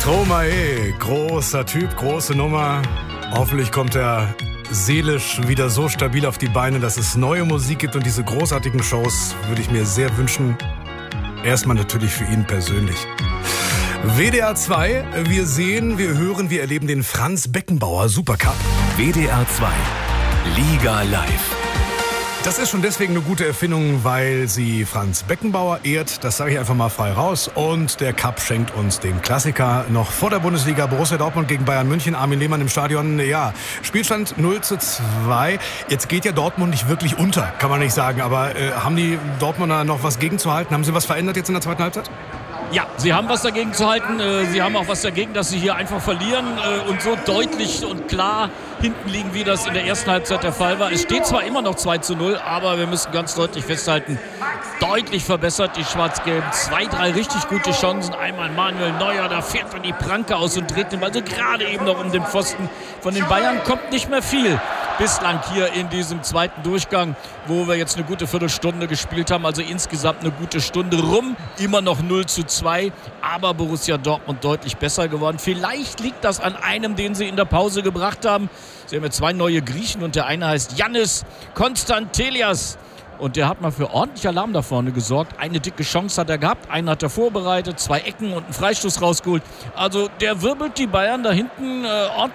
Stromae, großer Typ, große Nummer. Hoffentlich kommt er seelisch wieder so stabil auf die Beine, dass es neue Musik gibt und diese großartigen Shows würde ich mir sehr wünschen. Erstmal natürlich für ihn persönlich. WDR 2, wir sehen, wir hören, wir erleben den Franz Beckenbauer Supercup. WDR 2, Liga live. Das ist schon deswegen eine gute Erfindung, weil sie Franz Beckenbauer ehrt. Das sage ich einfach mal frei raus. Und der Cup schenkt uns den Klassiker noch vor der Bundesliga. Borussia Dortmund gegen Bayern München. Armin Lehmann im Stadion. Ja, Spielstand 0:2. Jetzt geht ja Dortmund nicht wirklich unter, kann man nicht sagen. Aber haben die Dortmunder noch was gegenzuhalten? Haben sie was verändert jetzt in der zweiten Halbzeit? Ja, sie haben was dagegen zu halten. Sie haben auch was dagegen, dass sie hier einfach verlieren und so deutlich und klar hinten liegen, wie das in der ersten Halbzeit der Fall war. Es steht zwar immer noch 2:0, aber wir müssen ganz deutlich festhalten, deutlich verbessert die Schwarz-Gelben. 2, 3 richtig gute Chancen. Einmal Manuel Neuer, da fährt dann die Pranke aus und dreht den Ball so gerade eben noch um den Pfosten. Von den Bayern kommt nicht mehr viel bislang hier in diesem zweiten Durchgang, wo wir jetzt eine gute Viertelstunde gespielt haben. Also insgesamt eine gute Stunde rum. Immer noch 0:2, aber Borussia Dortmund deutlich besser geworden. Vielleicht liegt das an einem, den sie in der Pause gebracht haben. Sie haben ja 2 neue Griechen und der eine heißt Yannis Konstantelias. Und der hat mal für ordentlich Alarm da vorne gesorgt. Eine dicke Chance hat er gehabt, einen hat er vorbereitet, 2 Ecken und einen Freistoß rausgeholt. Also der wirbelt die Bayern da hinten ordentlich